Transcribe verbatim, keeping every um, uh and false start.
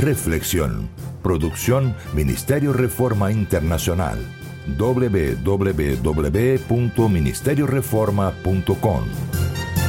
reflexión. Producción Ministerio Reforma Internacional. doble u doble u doble u punto ministerio reforma punto com